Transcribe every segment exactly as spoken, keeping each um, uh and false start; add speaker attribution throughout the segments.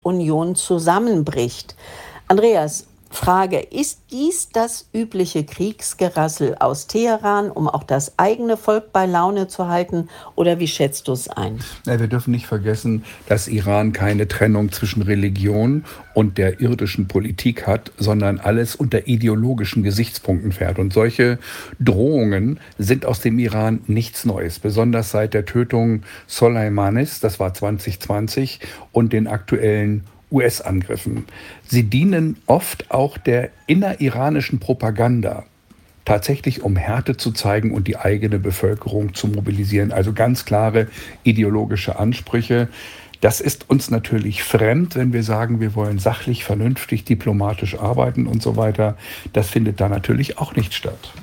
Speaker 1: Union zusammenbricht. Andreas, Frage, ist dies das übliche Kriegsgerassel aus Teheran, um auch das eigene Volk bei Laune zu halten, oder wie schätzt du es ein?
Speaker 2: Ja, wir dürfen nicht vergessen, dass Iran keine Trennung zwischen Religion und der irdischen Politik hat, sondern alles unter ideologischen Gesichtspunkten fährt. Und solche Drohungen sind aus dem Iran nichts Neues, besonders seit der Tötung Soleimanis, das war zwanzig zwanzig, und den aktuellen U S-Angriffen. Sie dienen oft auch der inneriranischen Propaganda, tatsächlich um Härte zu zeigen und die eigene Bevölkerung zu mobilisieren. Also ganz klare ideologische Ansprüche. Das ist uns natürlich fremd, wenn wir sagen, wir wollen sachlich, vernünftig, diplomatisch arbeiten und so weiter. Das findet da natürlich auch nicht statt.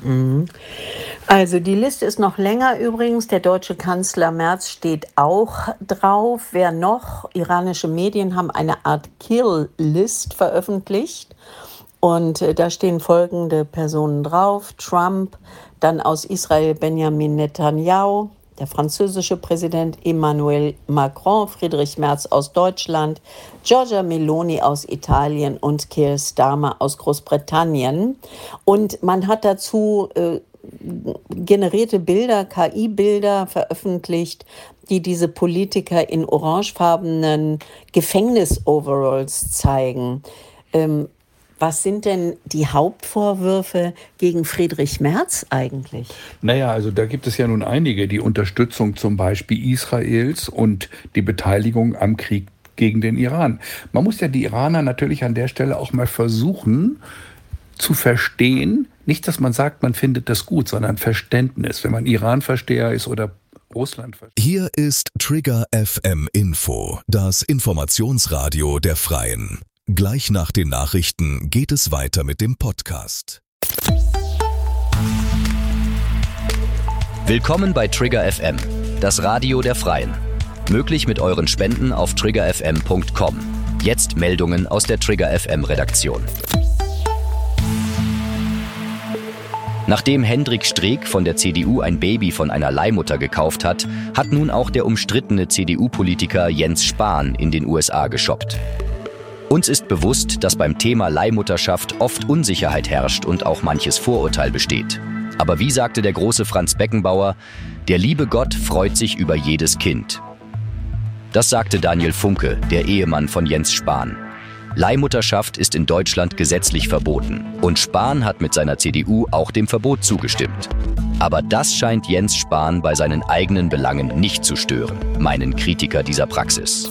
Speaker 1: Also die Liste ist noch länger übrigens. Der deutsche Kanzler Merz steht auch drauf. Wer noch? Iranische Medien haben eine Art Kill-List veröffentlicht. Und äh, da stehen folgende Personen drauf. Trump, dann aus Israel Benjamin Netanyahu, der französische Präsident Emmanuel Macron, Friedrich Merz aus Deutschland, Giorgia Meloni aus Italien und Keir Starmer aus Großbritannien. Und man hat dazu äh, generierte Bilder, K I-Bilder veröffentlicht, die diese Politiker in orangefarbenen Gefängnis-Overalls zeigen. Ähm, Was sind denn die Hauptvorwürfe gegen Friedrich Merz eigentlich?
Speaker 2: Naja, also da gibt es ja nun einige. Die Unterstützung zum Beispiel Israels und die Beteiligung am Krieg gegen den Iran. Man muss ja die Iraner natürlich an der Stelle auch mal versuchen zu verstehen. Nicht, dass man sagt, man findet das gut, sondern Verständnis. Wenn man Iran-Versteher ist oder Russland versteht.
Speaker 3: Hier ist Trigger F M Info, das Informationsradio der Freien. Gleich nach den Nachrichten geht es weiter mit dem Podcast.
Speaker 4: Willkommen bei Trigger F M, das Radio der Freien. Möglich mit euren Spenden auf trigger f m punkt com. Jetzt Meldungen aus der Trigger F M Redaktion. Nachdem Hendrik Streeck von der C D U ein Baby von einer Leihmutter gekauft hat, hat nun auch der umstrittene C D U-Politiker Jens Spahn in den U S A geshoppt. Uns ist bewusst, dass beim Thema Leihmutterschaft oft Unsicherheit herrscht und auch manches Vorurteil besteht. Aber wie sagte der große Franz Beckenbauer, der liebe Gott freut sich über jedes Kind. Das sagte Daniel Funke, der Ehemann von Jens Spahn. Leihmutterschaft ist in Deutschland gesetzlich verboten und Spahn hat mit seiner C D U auch dem Verbot zugestimmt. Aber das scheint Jens Spahn bei seinen eigenen Belangen nicht zu stören, meinen Kritiker dieser Praxis.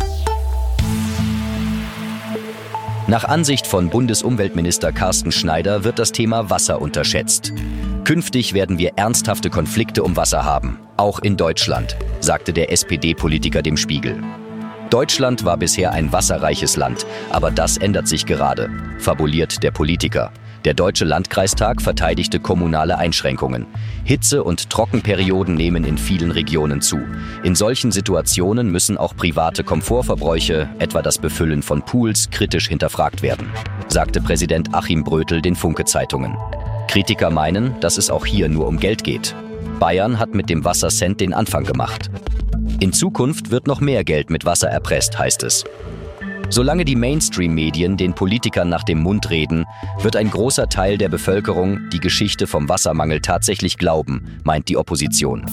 Speaker 4: Nach Ansicht von Bundesumweltminister Carsten Schneider wird das Thema Wasser unterschätzt. Künftig werden wir ernsthafte Konflikte um Wasser haben, auch in Deutschland, sagte der S P D-Politiker dem Spiegel. Deutschland war bisher ein wasserreiches Land, aber das ändert sich gerade, fabuliert der Politiker. Der Deutsche Landkreistag verteidigte kommunale Einschränkungen. Hitze- und Trockenperioden nehmen in vielen Regionen zu. In solchen Situationen müssen auch private Komfortverbräuche, etwa das Befüllen von Pools, kritisch hinterfragt werden, sagte Präsident Achim Brötel den Funke-Zeitungen. Kritiker meinen, dass es auch hier nur um Geld geht. Bayern hat mit dem Wassercent den Anfang gemacht. In Zukunft wird noch mehr Geld mit Wasser erpresst, heißt es. Solange die Mainstream-Medien den Politikern nach dem Mund reden, wird ein großer Teil der Bevölkerung die Geschichte vom Wassermangel tatsächlich glauben, meint die Opposition.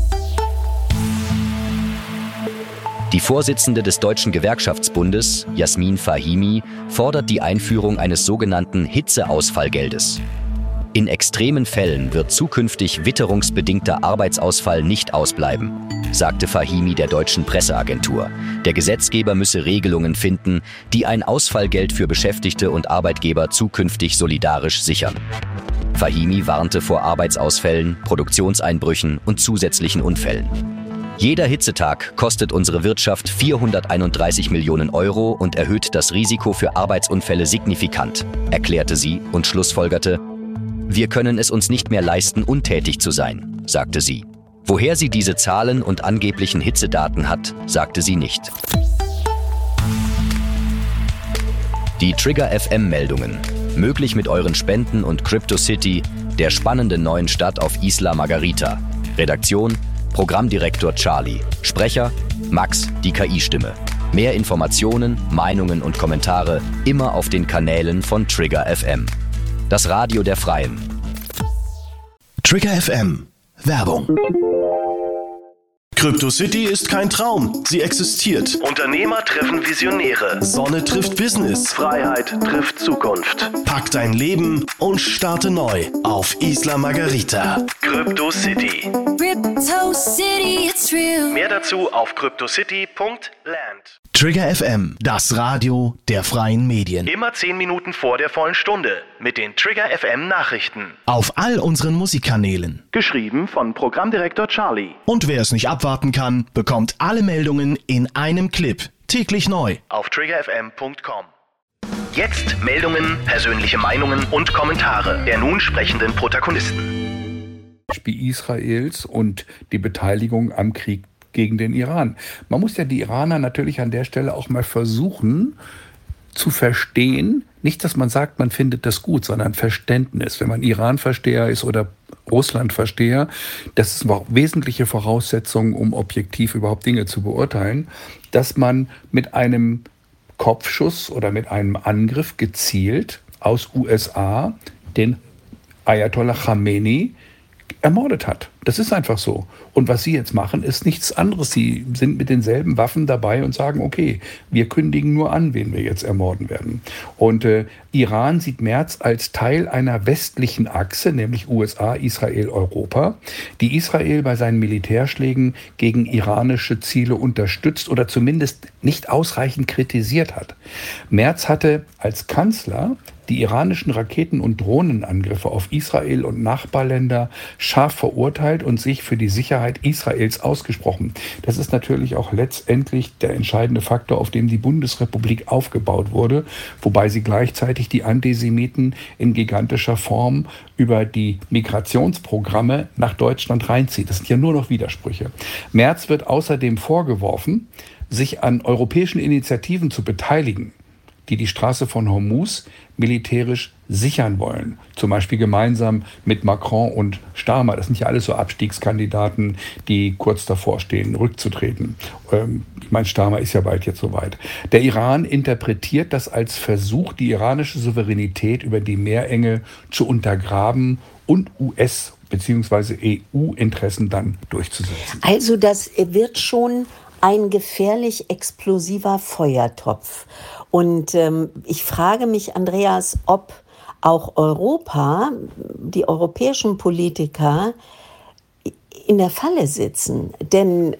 Speaker 4: Die Vorsitzende des Deutschen Gewerkschaftsbundes, Jasmin Fahimi, fordert die Einführung eines sogenannten Hitzeausfallgeldes. In extremen Fällen wird zukünftig witterungsbedingter Arbeitsausfall nicht ausbleiben, sagte Fahimi der deutschen Presseagentur. Der Gesetzgeber müsse Regelungen finden, die ein Ausfallgeld für Beschäftigte und Arbeitgeber zukünftig solidarisch sichern. Fahimi warnte vor Arbeitsausfällen, Produktionseinbrüchen und zusätzlichen Unfällen. Jeder Hitzetag kostet unsere Wirtschaft vierhunderteinunddreißig Millionen Euro und erhöht das Risiko für Arbeitsunfälle signifikant, erklärte sie und schlussfolgerte: Wir können es uns nicht mehr leisten, untätig zu sein, sagte sie. Woher sie diese Zahlen und angeblichen Hitzedaten hat, sagte sie nicht. Die Trigger F M-Meldungen. Möglich mit euren Spenden und CryptoCity, der spannenden neuen Stadt auf Isla Margarita. Redaktion: Programmdirektor Charlie. Sprecher: Max, die K I-Stimme. Mehr Informationen, Meinungen und Kommentare immer auf den Kanälen von Trigger F M. Das Radio der Freien.
Speaker 5: Trigger F M. Werbung. CryptoCity ist kein Traum, sie existiert. Unternehmer treffen Visionäre. Sonne trifft Business. Freiheit trifft Zukunft. Pack dein Leben und starte neu auf Isla Margarita. CryptoCity.
Speaker 6: CryptoCity, it's real.
Speaker 5: Mehr dazu auf cryptocity punkt land. Trigger F M, das Radio der freien Medien. Immer zehn Minuten vor der vollen Stunde mit den Trigger F M Nachrichten. Auf all unseren Musikkanälen. Geschrieben von Programmdirektor Charlie. Und wer es nicht abwarten kann, bekommt alle Meldungen in einem Clip. Täglich neu. Auf trigger f m punkt com. Jetzt Meldungen, persönliche Meinungen und Kommentare der nun sprechenden Protagonisten.
Speaker 2: Beispiel Israels und die Beteiligung am Krieg gegen den Iran. Man muss ja die Iraner natürlich an der Stelle auch mal versuchen zu verstehen, nicht, dass man sagt, man findet das gut, sondern Verständnis. Wenn man Iran-Versteher ist oder Russland-Versteher, das ist eine wesentliche Voraussetzung, um objektiv überhaupt Dinge zu beurteilen, dass man mit einem Kopfschuss oder mit einem Angriff gezielt aus U S A den Ayatollah Khamenei ermordet hat. Das ist einfach so. Und was sie jetzt machen, ist nichts anderes. Sie sind mit denselben Waffen dabei und sagen, okay, wir kündigen nur an, wen wir jetzt ermorden werden. Und äh, Iran sieht Merz als Teil einer westlichen Achse, nämlich U S A, Israel, Europa, die Israel bei seinen Militärschlägen gegen iranische Ziele unterstützt oder zumindest nicht ausreichend kritisiert hat. Merz hatte als Kanzler die iranischen Raketen- und Drohnenangriffe auf Israel und Nachbarländer scharf verurteilt und sich für die Sicherheit Israels ausgesprochen. Das ist natürlich auch letztendlich der entscheidende Faktor, auf dem die Bundesrepublik aufgebaut wurde, wobei sie gleichzeitig die Antisemiten in gigantischer Form über die Migrationsprogramme nach Deutschland reinzieht. Das sind ja nur noch Widersprüche. Merz wird außerdem vorgeworfen, sich an europäischen Initiativen zu beteiligen, die die Straße von Hormuz militärisch sichern wollen. Zum Beispiel gemeinsam mit Macron und Starmer. Das sind ja alles so Abstiegskandidaten, die kurz davor stehen, rückzutreten. Ähm, ich meine, Starmer ist ja bald jetzt soweit. Der Iran interpretiert das als Versuch, die iranische Souveränität über die Meerenge zu untergraben und U S- bzw. E U-Interessen dann durchzusetzen.
Speaker 1: Also das wird schon ein gefährlich explosiver Feuertopf. Und ähm, ich frage mich, Andreas, ob auch Europa, die europäischen Politiker in der Falle sitzen. Denn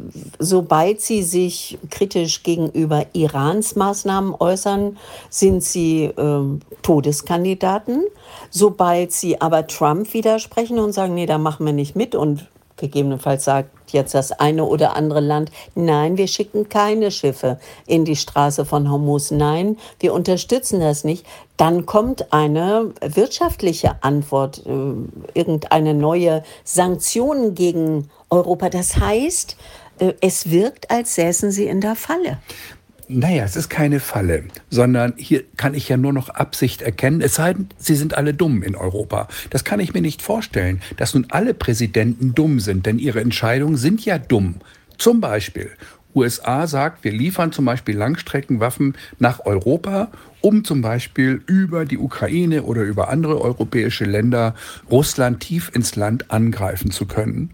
Speaker 1: sobald sie sich kritisch gegenüber Irans Maßnahmen äußern, sind sie äh, Todeskandidaten. Sobald sie aber Trump widersprechen und sagen, nee, da machen wir nicht mit und gegebenenfalls sagt jetzt das eine oder andere Land, nein, wir schicken keine Schiffe in die Straße von Hormuz, nein, wir unterstützen das nicht, dann kommt eine wirtschaftliche Antwort, äh, irgendeine neue Sanktionen gegen Europa. Das heißt, äh, es wirkt, als säßen sie in der Falle.
Speaker 2: Naja, es ist keine Falle, sondern hier kann ich ja nur noch Absicht erkennen, es sei denn, sie sind alle dumm in Europa. Das kann ich mir nicht vorstellen, dass nun alle Präsidenten dumm sind, denn ihre Entscheidungen sind ja dumm. Zum Beispiel, U S A sagt, wir liefern zum Beispiel Langstreckenwaffen nach Europa, um zum Beispiel über die Ukraine oder über andere europäische Länder Russland tief ins Land angreifen zu können.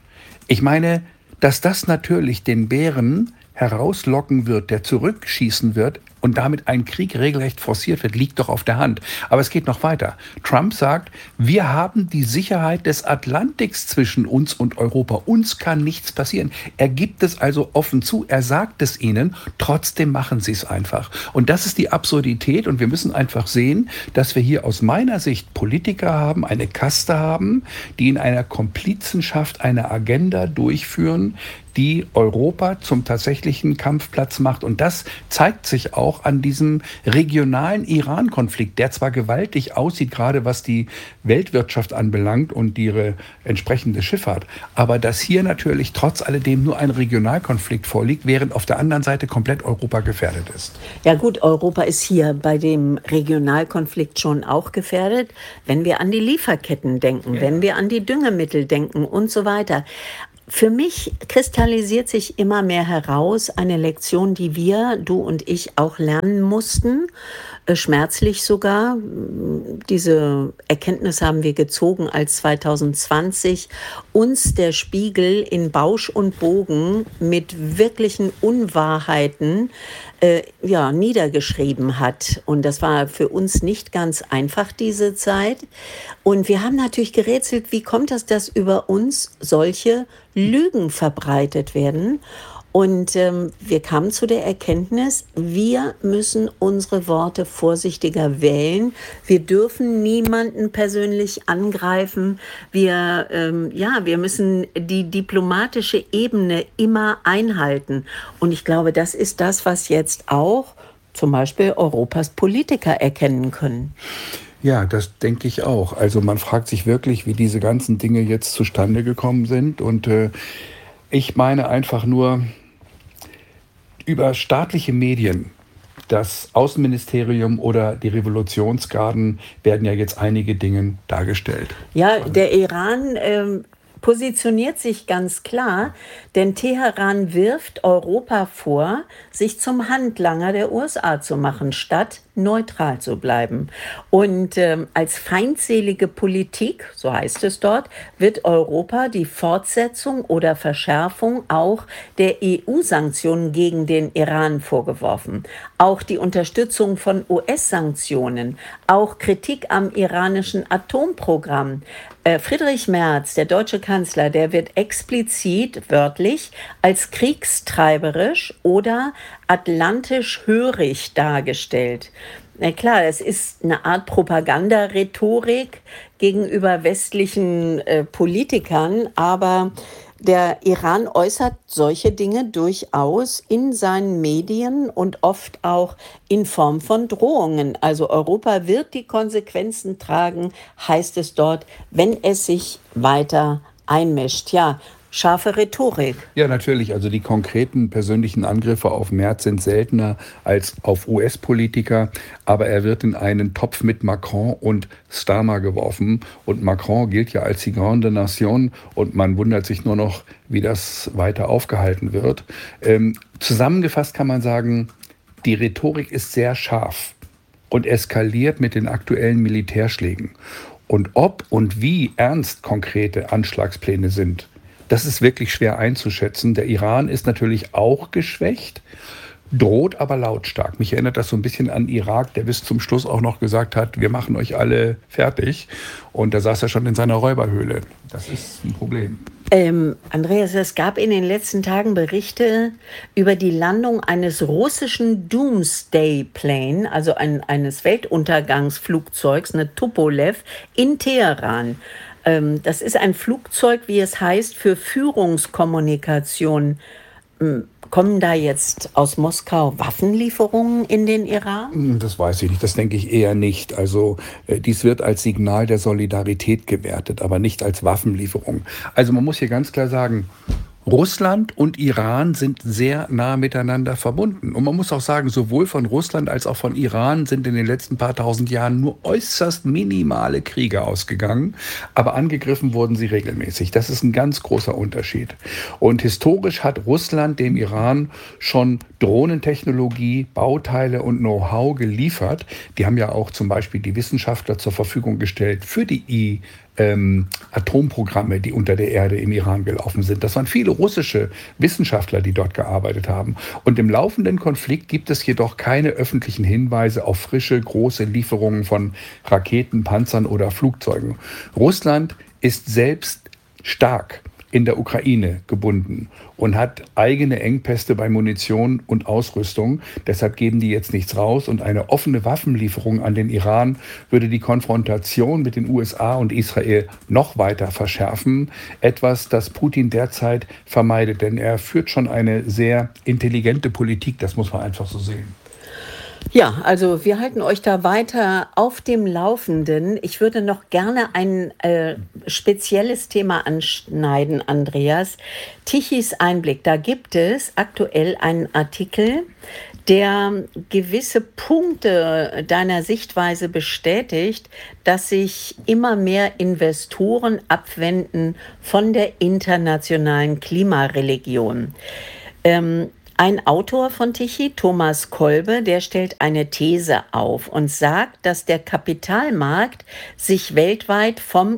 Speaker 2: Ich meine, dass das natürlich den Bären herauslocken wird, der zurückschießen wird und damit ein Krieg regelrecht forciert wird, liegt doch auf der Hand. Aber es geht noch weiter. Trump sagt, wir haben die Sicherheit des Atlantiks zwischen uns und Europa. Uns kann nichts passieren. Er gibt es also offen zu. Er sagt es ihnen. Trotzdem machen sie es einfach. Und das ist die Absurdität. Und wir müssen einfach sehen, dass wir hier aus meiner Sicht Politiker haben, eine Kaste haben, die in einer Komplizenschaft eine Agenda durchführen, die Europa zum tatsächlichen Kampfplatz macht. Und das zeigt sich auch an diesem regionalen Iran-Konflikt, der zwar gewaltig aussieht, gerade was die Weltwirtschaft anbelangt und ihre entsprechende Schifffahrt, aber dass hier natürlich trotz alledem nur ein Regionalkonflikt vorliegt, während auf der anderen Seite komplett Europa gefährdet ist.
Speaker 1: Ja gut, Europa ist hier bei dem Regionalkonflikt schon auch gefährdet, wenn wir an die Lieferketten denken, ja. wenn wir an die Düngemittel denken und so weiter. Für mich kristallisiert sich immer mehr heraus eine Lektion, die wir, du und ich, auch lernen mussten, äh, schmerzlich sogar. Diese Erkenntnis haben wir gezogen, als zwanzig zwanzig uns der Spiegel in Bausch und Bogen mit wirklichen Unwahrheiten äh, ja, niedergeschrieben hat. Und das war für uns nicht ganz einfach, diese Zeit. Und wir haben natürlich gerätselt, wie kommt es, dass über uns solche Lügen verbreitet werden. Und ähm, wir kamen zu der Erkenntnis, wir müssen unsere Worte vorsichtiger wählen. Wir dürfen niemanden persönlich angreifen. Wir, ähm, ja, wir müssen die diplomatische Ebene immer einhalten. Und ich glaube, das ist das, was jetzt auch zum Beispiel Europas Politiker erkennen können.
Speaker 2: Ja, das denke ich auch. Also man fragt sich wirklich, wie diese ganzen Dinge jetzt zustande gekommen sind. Und äh, ich meine einfach nur, über staatliche Medien, das Außenministerium oder die Revolutionsgarden, werden ja jetzt einige Dinge dargestellt.
Speaker 1: Ja, der Iran ähm, positioniert sich ganz klar, denn Teheran wirft Europa vor, sich zum Handlanger der U S A zu machen, statt neutral zu bleiben. Und ähm, als feindselige Politik, so heißt es dort, wird Europa die Fortsetzung oder Verschärfung auch der E U-Sanktionen gegen den Iran vorgeworfen. Auch die Unterstützung von U S-Sanktionen, auch Kritik am iranischen Atomprogramm. Äh, Friedrich Merz, der deutsche Kanzler, der wird explizit, wörtlich, als kriegstreiberisch oder atlantisch hörig dargestellt. Na klar, es ist eine Art Propagandarhetorik gegenüber westlichen äh, Politikern, aber der Iran äußert solche Dinge durchaus in seinen Medien und oft auch in Form von Drohungen. Also Europa wird die Konsequenzen tragen, heißt es dort, wenn es sich weiter einmischt. Ja, scharfe Rhetorik.
Speaker 2: Ja, natürlich. Also die konkreten persönlichen Angriffe auf Merz sind seltener als auf U S-Politiker. Aber er wird in einen Topf mit Macron und Starmer geworfen. Und Macron gilt ja als die Grande Nation. Und man wundert sich nur noch, wie das weiter aufgehalten wird. Ähm, zusammengefasst kann man sagen, die Rhetorik ist sehr scharf und eskaliert mit den aktuellen Militärschlägen. Und ob und wie ernst konkrete Anschlagspläne sind, das ist wirklich schwer einzuschätzen. Der Iran ist natürlich auch geschwächt, droht aber lautstark. Mich erinnert das so ein bisschen an Irak, der bis zum Schluss auch noch gesagt hat, wir machen euch alle fertig. Und da saß er schon in seiner Räuberhöhle. Das ist ein Problem.
Speaker 1: Ähm, Andreas, es gab in den letzten Tagen Berichte über die Landung eines russischen Doomsday Plane, also ein, eines Weltuntergangsflugzeugs, eine Tupolev, in Teheran. Ähm, das ist ein Flugzeug, wie es heißt, für Führungskommunikation. Ähm, kommen da jetzt aus Moskau Waffenlieferungen in den Iran?
Speaker 2: Das weiß ich nicht, das denke ich eher nicht. Also äh, dies wird als Signal der Solidarität gewertet, aber nicht als Waffenlieferung. Also man muss hier ganz klar sagen, Russland und Iran sind sehr nah miteinander verbunden. Und man muss auch sagen, sowohl von Russland als auch von Iran sind in den letzten paar tausend Jahren nur äußerst minimale Kriege ausgegangen. Aber angegriffen wurden sie regelmäßig. Das ist ein ganz großer Unterschied. Und historisch hat Russland dem Iran schon Drohnentechnologie, Bauteile und Know-how geliefert. Die haben ja auch zum Beispiel die Wissenschaftler zur Verfügung gestellt für die I Ähm, Atomprogramme, die unter der Erde im Iran gelaufen sind. Das waren viele russische Wissenschaftler, die dort gearbeitet haben. Und im laufenden Konflikt gibt es jedoch keine öffentlichen Hinweise auf frische, große Lieferungen von Raketen, Panzern oder Flugzeugen. Russland ist selbst stark in der Ukraine gebunden und hat eigene Engpässe bei Munition und Ausrüstung. Deshalb geben die jetzt nichts raus. Und eine offene Waffenlieferung an den Iran würde die Konfrontation mit den U S A und Israel noch weiter verschärfen. Etwas, das Putin derzeit vermeidet. Denn er führt schon eine sehr intelligente Politik. Das muss man einfach so sehen.
Speaker 1: Ja, also wir halten euch da weiter auf dem Laufenden. Ich würde noch gerne ein äh, spezielles Thema anschneiden, Andreas. Tichys Einblick, da gibt es aktuell einen Artikel, der gewisse Punkte deiner Sichtweise bestätigt, dass sich immer mehr Investoren abwenden von der internationalen Klimareligion. Ähm, Ein Autor von Tichy, Thomas Kolbe, der stellt eine These auf und sagt, dass der Kapitalmarkt sich weltweit vom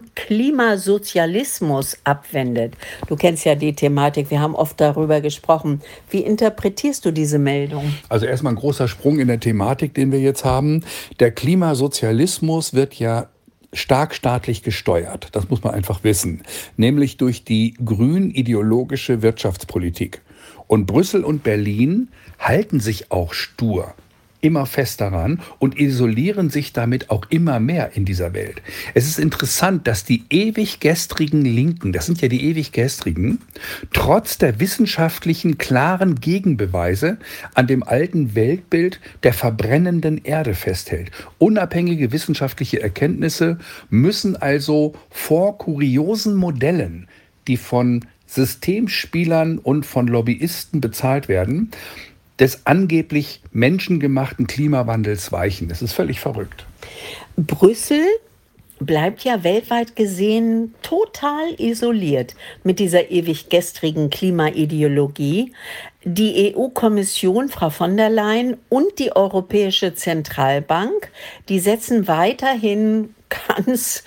Speaker 1: Klimasozialismus abwendet. Du kennst ja die Thematik, wir haben oft darüber gesprochen. Wie interpretierst du diese Meldung?
Speaker 2: Also erstmal ein großer Sprung in der Thematik, den wir jetzt haben. Der Klimasozialismus wird ja stark staatlich gesteuert, das muss man einfach wissen, nämlich durch die grün-ideologische Wirtschaftspolitik. Und Brüssel und Berlin halten sich auch stur immer fest daran und isolieren sich damit auch immer mehr in dieser Welt. Es ist interessant, dass die ewig gestrigen Linken, das sind ja die ewig gestrigen, trotz der wissenschaftlichen klaren Gegenbeweise an dem alten Weltbild der verbrennenden Erde festhält. Unabhängige wissenschaftliche Erkenntnisse müssen also vor kuriosen Modellen, die von Systemspielern und von Lobbyisten bezahlt werden, des angeblich menschengemachten Klimawandels weichen. Das ist völlig verrückt.
Speaker 1: Brüssel bleibt ja weltweit gesehen total isoliert mit dieser ewig gestrigen Klimaideologie. Die E U-Kommission, Frau von der Leyen und die Europäische Zentralbank, die setzen weiterhin ganz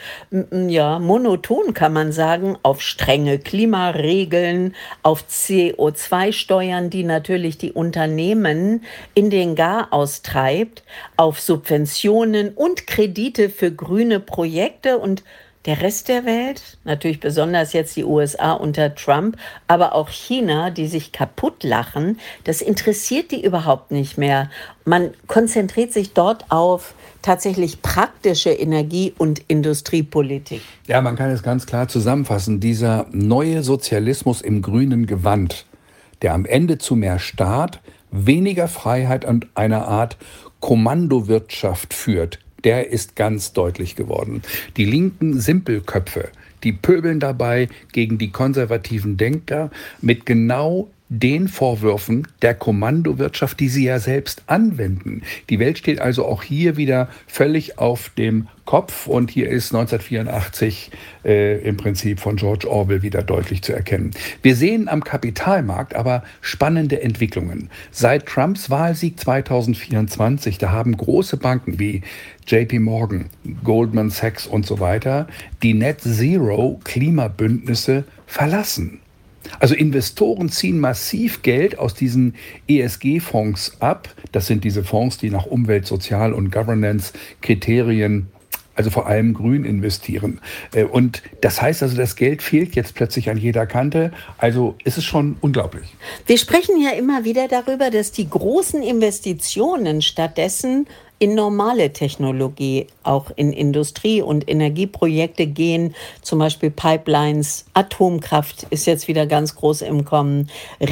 Speaker 1: ja, monoton, kann man sagen, auf strenge Klimaregeln, auf C O zwei Steuern, die natürlich die Unternehmen in den Garaus treibt, auf Subventionen und Kredite für grüne Projekte. Und der Rest der Welt, natürlich besonders jetzt die U S A unter Trump, aber auch China, die sich kaputt lachen, das interessiert die überhaupt nicht mehr. Man konzentriert sich dort auf tatsächlich praktische Energie- und Industriepolitik.
Speaker 2: Ja, man kann es ganz klar zusammenfassen. Dieser neue Sozialismus im grünen Gewand, der am Ende zu mehr Staat, weniger Freiheit und einer Art Kommandowirtschaft führt, der ist ganz deutlich geworden. Die linken Simpelköpfe, die pöbeln dabei gegen die konservativen Denker mit genau den Vorwürfen der Kommandowirtschaft, die sie ja selbst anwenden. Die Welt steht also auch hier wieder völlig auf dem Kopf und hier ist neunzehnhundertvierundachtzig äh, im Prinzip von George Orwell wieder deutlich zu erkennen. Wir sehen am Kapitalmarkt aber spannende Entwicklungen. Seit Trumps Wahlsieg zweitausendvierundzwanzig, da haben große Banken wie J P Morgan, Goldman Sachs und so weiter die Net-Zero-Klimabündnisse verlassen. Also Investoren ziehen massiv Geld aus diesen E S G-Fonds ab. Das sind diese Fonds, die nach Umwelt-, Sozial- und Governance-Kriterien, also vor allem grün investieren. Und das heißt also, das Geld fehlt jetzt plötzlich an jeder Kante. Also es ist schon unglaublich.
Speaker 1: Wir sprechen ja immer wieder darüber, dass die großen Investitionen stattdessen in normale Technologie, auch in Industrie- und Energieprojekte gehen, zum Beispiel Pipelines, Atomkraft ist jetzt wieder ganz groß im Kommen,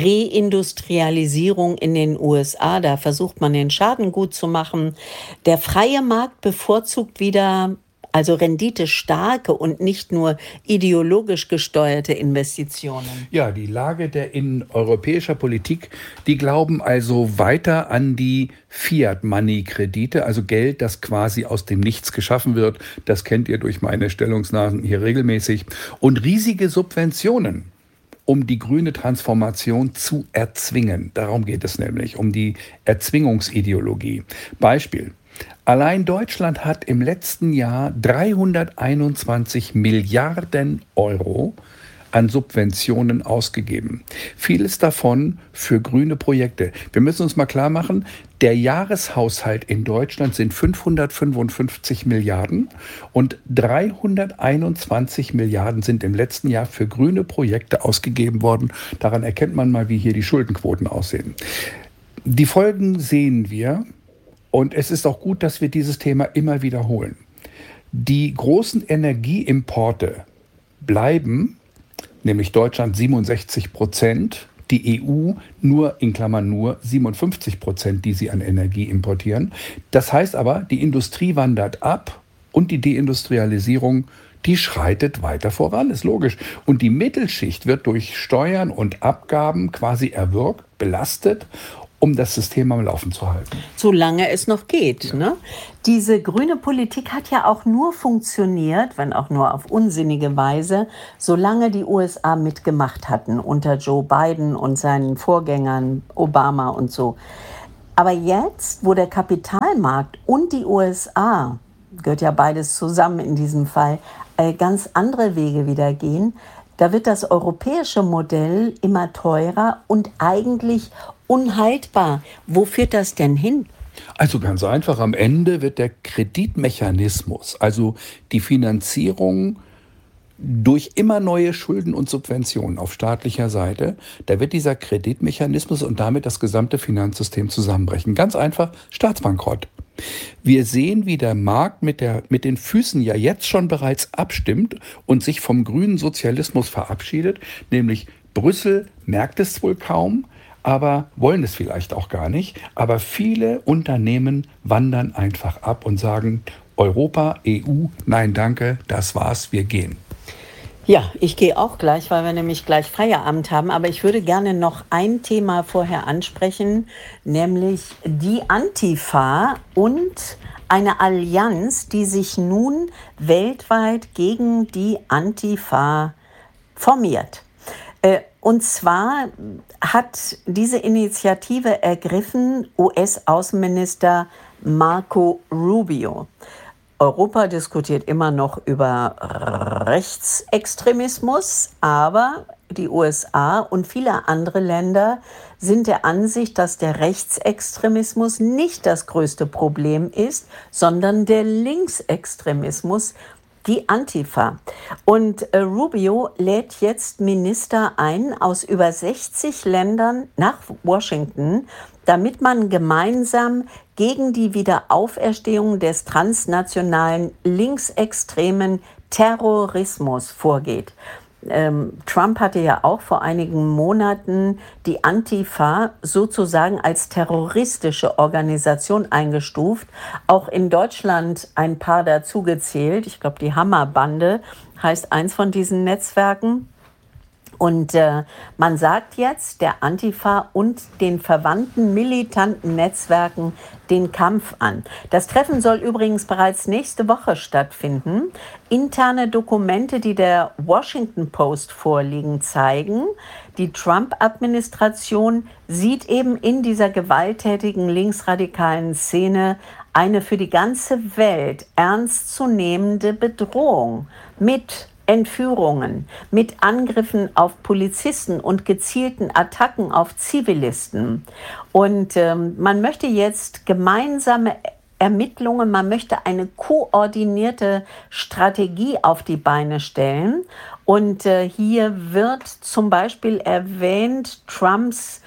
Speaker 1: Reindustrialisierung in den U S A, da versucht man den Schaden gut zu machen. Der freie Markt bevorzugt wieder also renditestarke und nicht nur ideologisch gesteuerte Investitionen.
Speaker 2: Ja, die Lage der in europäischer Politik, die glauben also weiter an die Fiat-Money-Kredite, also Geld, das quasi aus dem Nichts geschaffen wird. Das kennt ihr durch meine Stellungnahmen hier regelmäßig. Und riesige Subventionen, um die grüne Transformation zu erzwingen. Darum geht es nämlich, um die Erzwingungsideologie. Beispiel. Allein Deutschland hat im letzten Jahr dreihunderteinundzwanzig Milliarden Euro an Subventionen ausgegeben. Vieles davon für grüne Projekte. Wir müssen uns mal klar machen, der Jahreshaushalt in Deutschland sind fünfhundertfünfundfünfzig Milliarden und dreihunderteinundzwanzig Milliarden sind im letzten Jahr für grüne Projekte ausgegeben worden. Daran erkennt man mal, wie hier die Schuldenquoten aussehen. Die Folgen sehen wir. Und es ist auch gut, dass wir dieses Thema immer wiederholen. Die großen Energieimporte bleiben, nämlich Deutschland siebenundsechzig Prozent, die E U nur, in Klammern nur, siebenundfünfzig Prozent, die sie an Energie importieren. Das heißt aber, die Industrie wandert ab und die Deindustrialisierung, die schreitet weiter voran, ist logisch. Und die Mittelschicht wird durch Steuern und Abgaben quasi erwürgt, belastet. um das System am Laufen zu halten.
Speaker 1: Solange es noch geht. Ja. Ne? Diese grüne Politik hat ja auch nur funktioniert, wenn auch nur auf unsinnige Weise, solange die U S A mitgemacht hatten, unter Joe Biden und seinen Vorgängern Obama und so. Aber jetzt, wo der Kapitalmarkt und die U S A, gehört ja beides zusammen in diesem Fall, ganz andere Wege wieder gehen, da wird das europäische Modell immer teurer und eigentlich unhaltbar. Wo führt das denn hin?
Speaker 2: Also ganz einfach, am Ende wird der Kreditmechanismus, also die Finanzierung durch immer neue Schulden und Subventionen auf staatlicher Seite, da wird dieser Kreditmechanismus und damit das gesamte Finanzsystem zusammenbrechen. Ganz einfach, Staatsbankrott. Wir sehen, wie der Markt mit, der, mit den Füßen ja jetzt schon bereits abstimmt und sich vom grünen Sozialismus verabschiedet, nämlich Brüssel merkt es wohl kaum, aber wollen es vielleicht auch gar nicht. Aber viele Unternehmen wandern einfach ab und sagen, Europa, E U, nein danke, das war's, wir gehen.
Speaker 1: Ja, ich gehe auch gleich, weil wir nämlich gleich Feierabend haben. Aber ich würde gerne noch ein Thema vorher ansprechen, nämlich die Antifa und eine Allianz, die sich nun weltweit gegen die Antifa formiert. Und zwar hat diese Initiative ergriffen U S-Außenminister Marco Rubio. Europa diskutiert immer noch über Rechtsextremismus, aber die U S A und viele andere Länder sind der Ansicht, dass der Rechtsextremismus nicht das größte Problem ist, sondern der Linksextremismus, die Antifa. Und äh, Rubio lädt jetzt Minister ein aus über sechzig Ländern nach Washington, damit man gemeinsam gegen die Wiederauferstehung des transnationalen linksextremen Terrorismus vorgeht. Ähm, Trump hatte ja auch vor einigen Monaten die Antifa sozusagen als terroristische Organisation eingestuft. Auch in Deutschland ein paar dazugezählt. Ich glaube, die Hammerbande heißt eins von diesen Netzwerken. Und äh, man sagt jetzt der Antifa und den verwandten militanten Netzwerken den Kampf an. Das Treffen soll übrigens bereits nächste Woche stattfinden. Interne Dokumente, die der Washington Post vorliegen, zeigen, die Trump-Administration sieht eben in dieser gewalttätigen linksradikalen Szene eine für die ganze Welt ernstzunehmende Bedrohung mit Entführungen, mit Angriffen auf Polizisten und gezielten Attacken auf Zivilisten. Und ähm, man möchte jetzt gemeinsame Ermittlungen, man möchte eine koordinierte Strategie auf die Beine stellen. Und äh, hier wird zum Beispiel erwähnt Trumps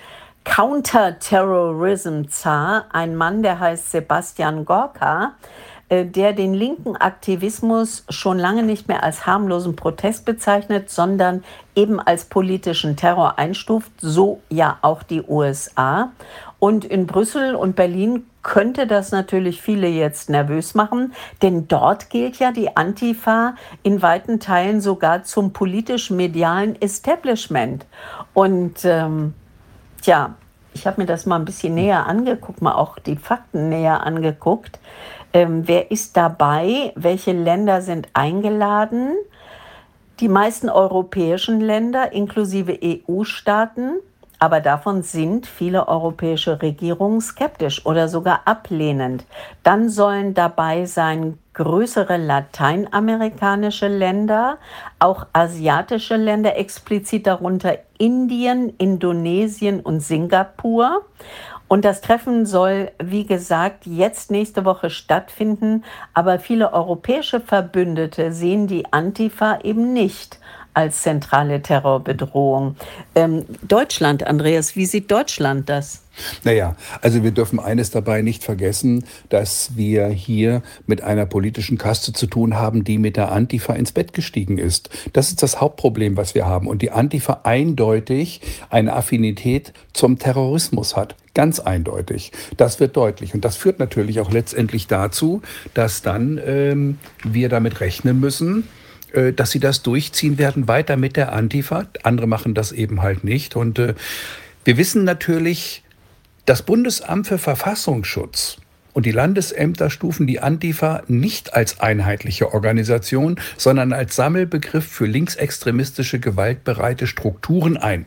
Speaker 1: Counterterrorism-Zar, ein Mann, der heißt Sebastian Gorka, der den linken Aktivismus schon lange nicht mehr als harmlosen Protest bezeichnet, sondern eben als politischen Terror einstuft, so ja auch die U S A. Und in Brüssel und Berlin könnte das natürlich viele jetzt nervös machen, denn dort gilt ja die Antifa in weiten Teilen sogar zum politisch-medialen Establishment. Und ähm, tja, ich habe mir das mal ein bisschen näher angeguckt, mal auch die Fakten näher angeguckt. Ähm, wer ist dabei? Welche Länder sind eingeladen? Die meisten europäischen Länder inklusive E U-Staaten, aber davon sind viele europäische Regierungen skeptisch oder sogar ablehnend. Dann sollen dabei sein größere lateinamerikanische Länder, auch asiatische Länder, explizit darunter Indien, Indonesien und Singapur. Und das Treffen soll, wie gesagt, jetzt nächste Woche stattfinden. Aber viele europäische Verbündete sehen die Antifa eben nicht als zentrale Terrorbedrohung. Ähm, Deutschland, Andreas, wie sieht Deutschland das?
Speaker 2: Naja, also wir dürfen eines dabei nicht vergessen, dass wir hier mit einer politischen Kaste zu tun haben, die mit der Antifa ins Bett gestiegen ist. Das ist das Hauptproblem, was wir haben. Und die Antifa eindeutig eine Affinität zum Terrorismus hat. Ganz eindeutig. Das wird deutlich. Und das führt natürlich auch letztendlich dazu, dass dann ähm, wir damit rechnen müssen, äh, dass sie das durchziehen werden, weiter mit der Antifa. Andere machen das eben halt nicht. Und äh, wir wissen natürlich, Das Bundesamt für Verfassungsschutz und die Landesämter stufen die Antifa nicht als einheitliche Organisation, sondern als Sammelbegriff für linksextremistische, gewaltbereite Strukturen ein.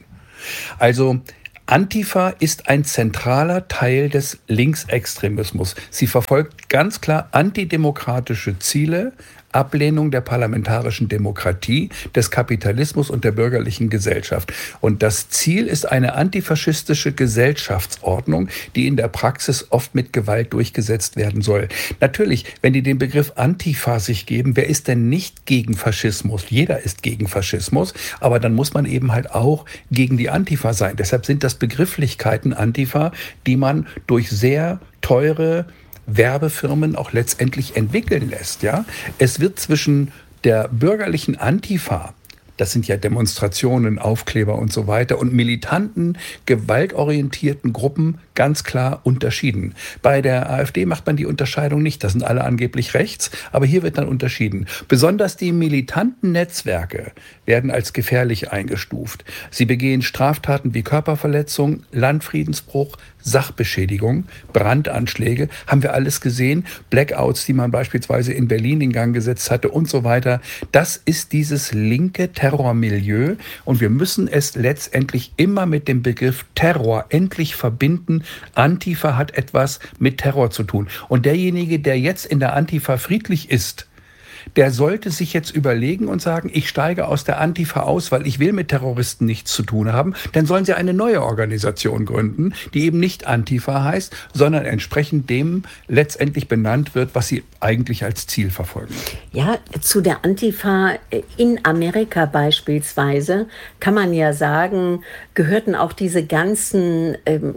Speaker 2: Also Antifa ist ein zentraler Teil des Linksextremismus. Sie verfolgt ganz klar antidemokratische Ziele, Ablehnung der parlamentarischen Demokratie, des Kapitalismus und der bürgerlichen Gesellschaft. Und das Ziel ist eine antifaschistische Gesellschaftsordnung, die in der Praxis oft mit Gewalt durchgesetzt werden soll. Natürlich, wenn die den Begriff Antifa sich geben, wer ist denn nicht gegen Faschismus? Jeder ist gegen Faschismus, aber dann muss man eben halt auch gegen die Antifa sein. Deshalb sind das Begrifflichkeiten Antifa, die man durch sehr teure Werbefirmen auch letztendlich entwickeln lässt. Ja? Es wird zwischen der bürgerlichen Antifa, das sind ja Demonstrationen, Aufkleber und so weiter, und militanten, gewaltorientierten Gruppen ganz klar unterschieden. Bei der AfD macht man die Unterscheidung nicht, das sind alle angeblich rechts, aber hier wird dann unterschieden. Besonders die militanten Netzwerke werden als gefährlich eingestuft. Sie begehen Straftaten wie Körperverletzung, Landfriedensbruch, Sachbeschädigung, Brandanschläge, haben wir alles gesehen, Blackouts, die man beispielsweise in Berlin in Gang gesetzt hatte und so weiter. Das ist dieses linke Terrormilieu und wir müssen es letztendlich immer mit dem Begriff Terror endlich verbinden. Antifa hat etwas mit Terror zu tun. Und derjenige, der jetzt in der Antifa friedlich ist, der sollte sich jetzt überlegen und sagen, ich steige aus der Antifa aus, weil ich will mit Terroristen nichts zu tun haben. Dann sollen sie eine neue Organisation gründen, die eben nicht Antifa heißt, sondern entsprechend dem letztendlich benannt wird, was sie eigentlich als Ziel verfolgen.
Speaker 1: Ja, zu der Antifa in Amerika beispielsweise kann man ja sagen, gehörten auch diese ganzen ähm,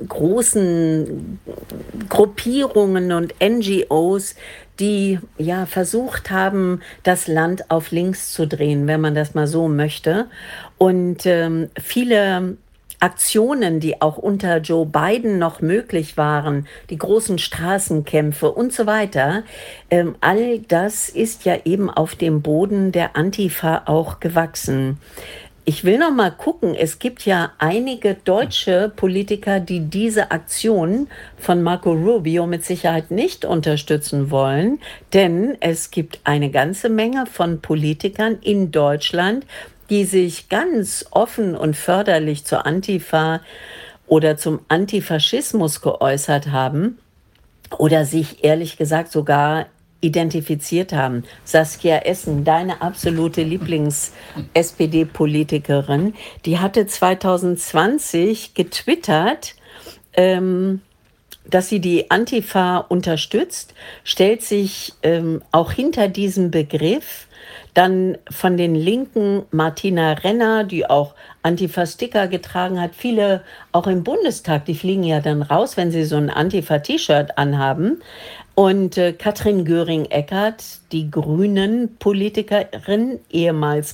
Speaker 1: großen Gruppierungen und N G Os, die ja versucht haben, das Land auf links zu drehen, wenn man das mal so möchte. Und ähm, viele Aktionen, die auch unter Joe Biden noch möglich waren, die großen Straßenkämpfe und so weiter, ähm, all das ist ja eben auf dem Boden der Antifa auch gewachsen. Ich will noch mal gucken, es gibt ja einige deutsche Politiker, die diese Aktion von Marco Rubio mit Sicherheit nicht unterstützen wollen, denn es gibt eine ganze Menge von Politikern in Deutschland, die sich ganz offen und förderlich zur Antifa oder zum Antifaschismus geäußert haben oder sich ehrlich gesagt sogar identifiziert haben. Saskia Esken, deine absolute Lieblings-S P D-Politikerin, die hatte zwanzig zwanzig getwittert, ähm, dass sie die Antifa unterstützt, stellt sich ähm, auch hinter diesem Begriff. Dann von den Linken Martina Renner, die auch Antifa-Sticker getragen hat. Viele auch im Bundestag, die fliegen ja dann raus, wenn sie so ein Antifa-T-Shirt anhaben. Und äh, Katrin Göring-Eckardt, die Grünen-Politikerin, ehemals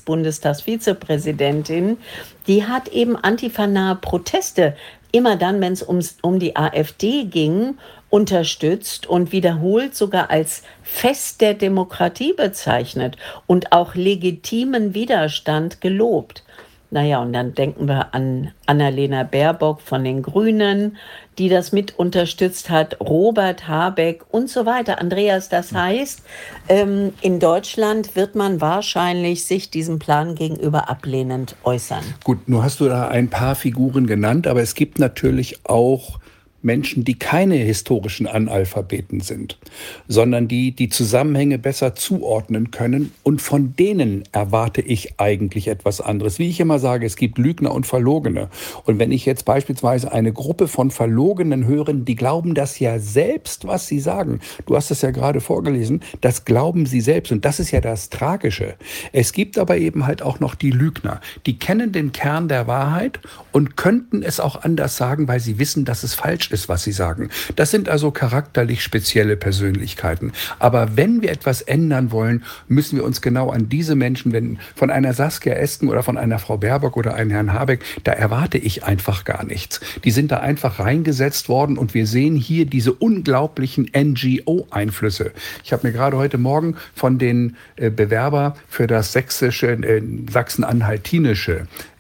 Speaker 1: Bundestagsvizepräsidentin, die hat eben antifa-nahe Proteste immer dann, wenn es ums, um die AfD ging, unterstützt und wiederholt sogar als Fest der Demokratie bezeichnet und auch legitimen Widerstand gelobt. Naja, und dann denken wir an Annalena Baerbock von den Grünen, die das mit unterstützt hat, Robert Habeck und so weiter. Andreas, das heißt, ähm, in Deutschland wird man wahrscheinlich sich diesem Plan gegenüber ablehnend äußern.
Speaker 2: Gut, nur hast du da ein paar Figuren genannt, aber es gibt natürlich auch Menschen, die keine historischen Analphabeten sind, sondern die die Zusammenhänge besser zuordnen können. Und von denen erwarte ich eigentlich etwas anderes. Wie ich immer sage, es gibt Lügner und Verlogene. Und wenn ich jetzt beispielsweise eine Gruppe von Verlogenen höre, die glauben das ja selbst, was sie sagen. Du hast es ja gerade vorgelesen, das glauben sie selbst. Und das ist ja das Tragische. Es gibt aber eben halt auch noch die Lügner. Die kennen den Kern der Wahrheit und könnten es auch anders sagen, weil sie wissen, dass es falsch ist, was sie sagen. Das sind also charakterlich spezielle Persönlichkeiten. Aber wenn wir etwas ändern wollen, müssen wir uns genau an diese Menschen wenden. Von einer Saskia Esken oder von einer Frau Baerbock oder einem Herrn Habeck, da erwarte ich einfach gar nichts. Die sind da einfach reingesetzt worden und wir sehen hier diese unglaublichen N G O-Einflüsse. Ich habe mir gerade heute Morgen von den äh, Bewerber für das sächsische, äh, sachsen-anhaltinische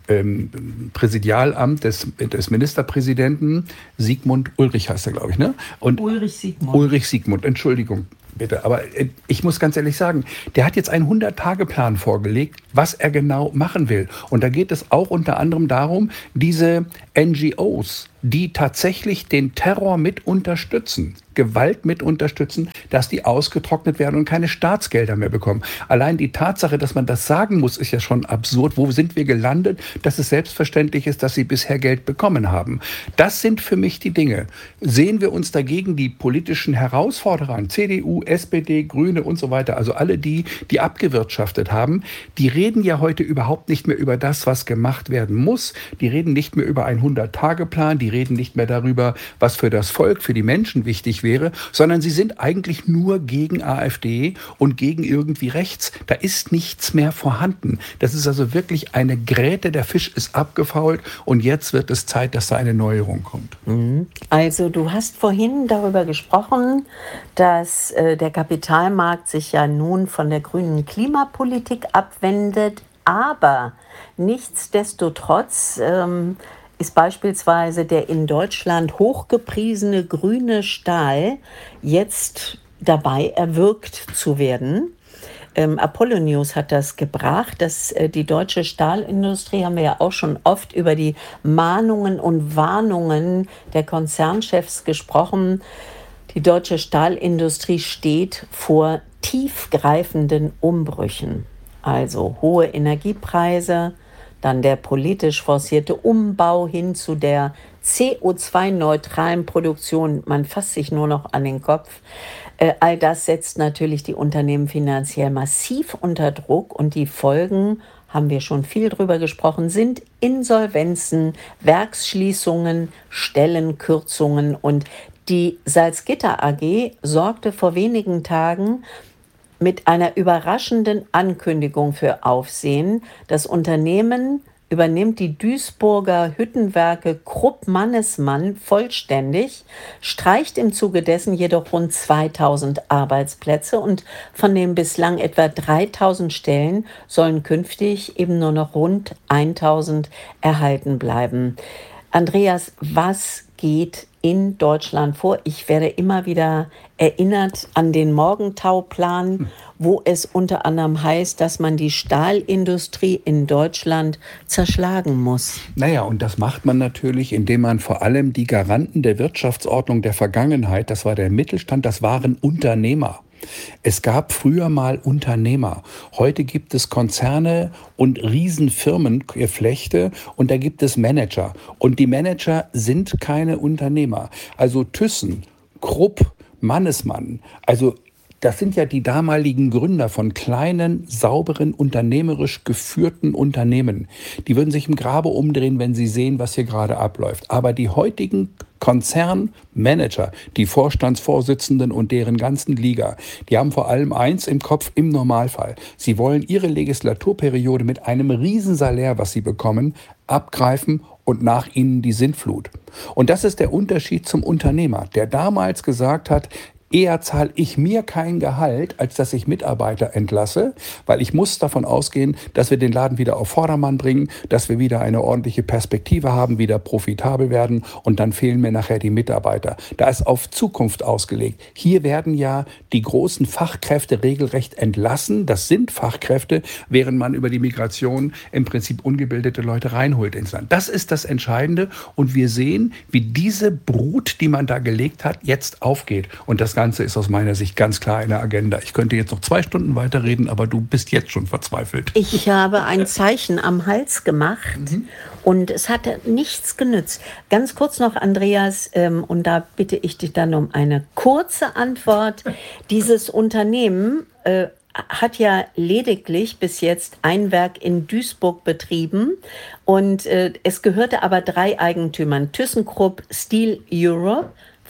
Speaker 2: ähm, Präsidialamt des, des Ministerpräsidenten, Sigmund Ulrich heißt er, glaube ich, ne? Und
Speaker 1: Ulrich Sigmund.
Speaker 2: Ulrich Sigmund, Entschuldigung. Bitte, aber ich muss ganz ehrlich sagen, der hat jetzt einen hundert-Tage-Plan vorgelegt, was er genau machen will. Und da geht es auch unter anderem darum, diese N G Os, die tatsächlich den Terror mit unterstützen, Gewalt mit unterstützen, dass die ausgetrocknet werden und keine Staatsgelder mehr bekommen. Allein die Tatsache, dass man das sagen muss, ist ja schon absurd. Wo sind wir gelandet, dass es selbstverständlich ist, dass sie bisher Geld bekommen haben? Das sind für mich die Dinge. Sehen wir uns dagegen die politischen Herausforderer an, C D U, S P D, Grüne und so weiter, also alle die, die abgewirtschaftet haben, die reden ja heute überhaupt nicht mehr über das, was gemacht werden muss. Die reden nicht mehr über einen hundert-Tage-Plan, die reden nicht mehr darüber, was für das Volk, für die Menschen wichtig wäre, sondern sie sind eigentlich nur gegen AfD und gegen irgendwie rechts. Da ist nichts mehr vorhanden. Das ist also wirklich eine Gräte, der Fisch ist abgefault und jetzt wird es Zeit, dass da eine Neuerung kommt.
Speaker 1: Also du hast vorhin darüber gesprochen, dass äh, der Kapitalmarkt sich ja nun von der grünen Klimapolitik abwendet, aber nichtsdestotrotz ähm, ist beispielsweise der in Deutschland hochgepriesene grüne Stahl jetzt dabei, erwürgt zu werden. Ähm, Apollo News hat das gebracht, dass äh, die deutsche Stahlindustrie, haben wir ja auch schon oft über die Mahnungen und Warnungen der Konzernchefs gesprochen. Die deutsche Stahlindustrie steht vor tiefgreifenden Umbrüchen, also hohe Energiepreise, dann der politisch forcierte Umbau hin zu der C O zwei neutralen Produktion. Man fasst sich nur noch an den Kopf. Äh, all das setzt natürlich die Unternehmen finanziell massiv unter Druck und die Folgen, haben wir schon viel drüber gesprochen, sind Insolvenzen, Werksschließungen, Stellenkürzungen. Und die Salzgitter A G sorgte vor wenigen Tagen mit einer überraschenden Ankündigung für Aufsehen. Das Unternehmen übernimmt die Duisburger Hüttenwerke Krupp-Mannesmann vollständig, streicht im Zuge dessen jedoch rund zweitausend Arbeitsplätze und von den bislang etwa dreitausend Stellen sollen künftig eben nur noch rund tausend erhalten bleiben. Andreas, was geht in Deutschland vor? Ich werde immer wieder erinnert an den Morgentau-Plan, wo es unter anderem heißt, dass man die Stahlindustrie in Deutschland zerschlagen muss.
Speaker 2: Naja, und das macht man natürlich, indem man vor allem die Garanten der Wirtschaftsordnung der Vergangenheit, das war der Mittelstand, das waren Unternehmer. Es gab früher mal Unternehmer. Heute gibt es Konzerne und Riesenfirmengeflechte und da gibt es Manager. Und die Manager sind keine Unternehmer. Also Thyssen, Krupp, Mannesmann, also das sind ja die damaligen Gründer von kleinen, sauberen, unternehmerisch geführten Unternehmen. Die würden sich im Grabe umdrehen, wenn sie sehen, was hier gerade abläuft. Aber die heutigen Konzernmanager, die Vorstandsvorsitzenden und deren ganzen Liga, die haben vor allem eins im Kopf im Normalfall. Sie wollen ihre Legislaturperiode mit einem Riesensalär, was sie bekommen, abgreifen und nach ihnen die Sintflut. Und das ist der Unterschied zum Unternehmer, der damals gesagt hat, eher zahle ich mir kein Gehalt, als dass ich Mitarbeiter entlasse, weil ich muss davon ausgehen, dass wir den Laden wieder auf Vordermann bringen, dass wir wieder eine ordentliche Perspektive haben, wieder profitabel werden und dann fehlen mir nachher die Mitarbeiter. Da ist auf Zukunft ausgelegt. Hier werden ja die großen Fachkräfte regelrecht entlassen. Das sind Fachkräfte, während man über die Migration im Prinzip ungebildete Leute reinholt ins Land. Das ist das Entscheidende und wir sehen, wie diese Brut, die man da gelegt hat, jetzt aufgeht. Und das Ganze ist aus meiner Sicht ganz klar in der Agenda. Ich könnte jetzt noch zwei Stunden weiterreden, aber du bist jetzt schon verzweifelt.
Speaker 1: Ich habe ein Zeichen am Hals gemacht mhm. und es hat nichts genützt. Ganz kurz noch, Andreas, ähm, und da bitte ich dich dann um eine kurze Antwort. Dieses Unternehmen äh, hat ja lediglich bis jetzt ein Werk in Duisburg betrieben und äh, es gehörte aber drei Eigentümern, ThyssenKrupp Steel Europe,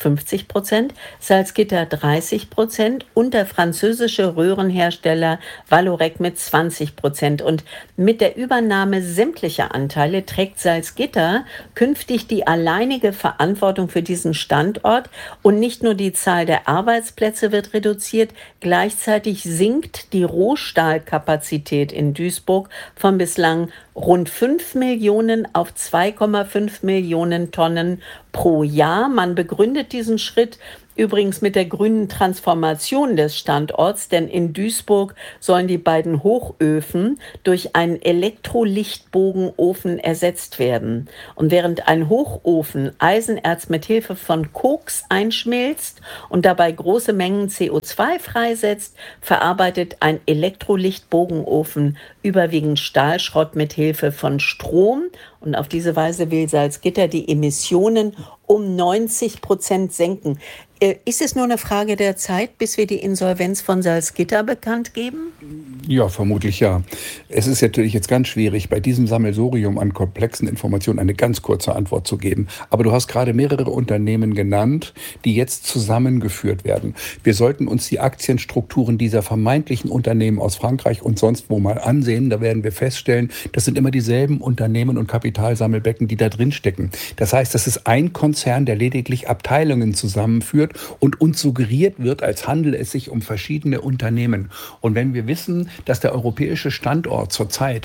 Speaker 1: fünfzig Prozent, Salzgitter dreißig Prozent und der französische Röhrenhersteller Vallourec mit zwanzig Prozent. Und mit der Übernahme sämtlicher Anteile trägt Salzgitter künftig die alleinige Verantwortung für diesen Standort und nicht nur die Zahl der Arbeitsplätze wird reduziert, gleichzeitig sinkt die Rohstahlkapazität in Duisburg von bislang rund fünf Millionen auf zwei Komma fünf Millionen Tonnen pro Jahr. Man begründet diesen Schritt übrigens mit der grünen Transformation des Standorts, denn in Duisburg sollen die beiden Hochöfen durch einen Elektrolichtbogenofen ersetzt werden. Und während ein Hochofen Eisenerz mit Hilfe von Koks einschmilzt und dabei große Mengen C O zwei freisetzt, verarbeitet ein Elektrolichtbogenofen überwiegend Stahlschrott mit Hilfe von Strom. Und auf diese Weise will Salzgitter die Emissionen um neunzig Prozent senken. Ist es nur eine Frage der Zeit, bis wir die Insolvenz von Salzgitter bekannt geben?
Speaker 2: Ja, vermutlich ja. Es ist natürlich jetzt ganz schwierig, bei diesem Sammelsurium an komplexen Informationen eine ganz kurze Antwort zu geben. Aber du hast gerade mehrere Unternehmen genannt, die jetzt zusammengeführt werden. Wir sollten uns die Aktienstrukturen dieser vermeintlichen Unternehmen aus Frankreich und sonst wo mal ansehen. Da werden wir feststellen, das sind immer dieselben Unternehmen und Kapitalsammelbecken, die da drin stecken. Das heißt, das ist ein Konzern, der lediglich Abteilungen zusammenführt und uns suggeriert wird, als handele es sich um verschiedene Unternehmen. Und wenn wir wissen, dass der europäische Standort zurzeit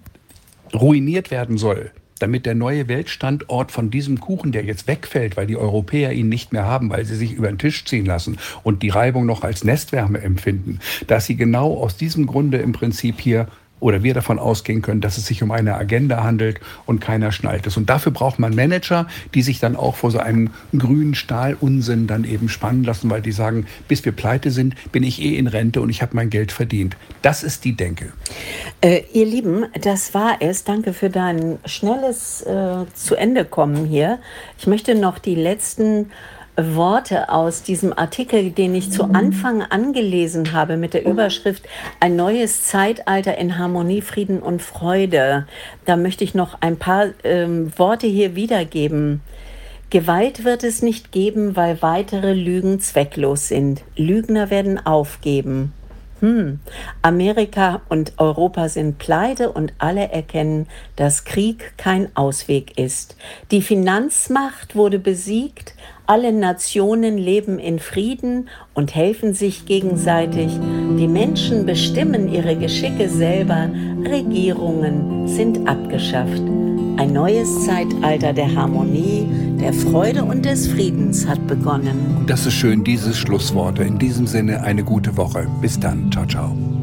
Speaker 2: ruiniert werden soll, damit der neue Weltstandort von diesem Kuchen, der jetzt wegfällt, weil die Europäer ihn nicht mehr haben, weil sie sich über den Tisch ziehen lassen und die Reibung noch als Nestwärme empfinden, dass sie genau aus diesem Grunde im Prinzip hier oder wir davon ausgehen können, dass es sich um eine Agenda handelt und keiner schnallt es. Und dafür braucht man Manager, die sich dann auch vor so einem grünen Stahlunsinn dann eben spannen lassen, weil die sagen, bis wir pleite sind, bin ich eh in Rente und ich habe mein Geld verdient. Das ist die Denke.
Speaker 1: Äh, ihr Lieben, das war es. Danke für dein schnelles äh, Zu-Ende-Kommen hier. Ich möchte noch die letzten Worte aus diesem Artikel, den ich zu Anfang angelesen habe mit der Überschrift Ein neues Zeitalter in Harmonie, Frieden und Freude. Da möchte ich noch ein paar ähm, Worte hier wiedergeben. Gewalt wird es nicht geben, weil weitere Lügen zwecklos sind. Lügner werden aufgeben. Hm. Amerika und Europa sind pleite und alle erkennen, dass Krieg kein Ausweg ist. Die Finanzmacht wurde besiegt, alle Nationen leben in Frieden und helfen sich gegenseitig. Die Menschen bestimmen ihre Geschicke selber, Regierungen sind abgeschafft. Ein neues Zeitalter der Harmonie, der Freude und des Friedens hat begonnen.
Speaker 2: Das ist schön, diese Schlussworte. In diesem Sinne eine gute Woche. Bis dann. Ciao, ciao.